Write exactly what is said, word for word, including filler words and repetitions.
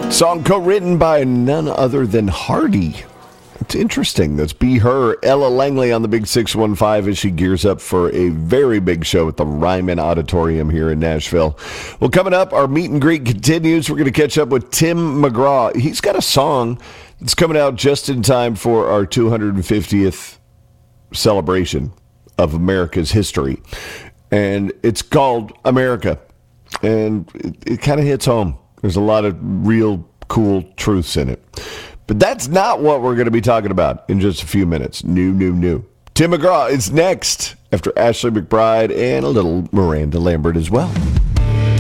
Song co-written by none other than Hardy. It's interesting. That's Be Her. Ella Langley on the Big six one five as she gears up for a very big show at the Ryman Auditorium here in Nashville. Well, coming up, our meet and greet continues. We're going to catch up with Tim McGraw. He's got a song that's coming out just in time for our two hundred fiftieth celebration of America's history. And it's called America. And it, it kind of hits home. There's a lot of real cool truths in it. But that's not what we're going to be talking about in just a few minutes. New, new, new. Tim McGraw is next after Ashley McBryde and a little Miranda Lambert as well.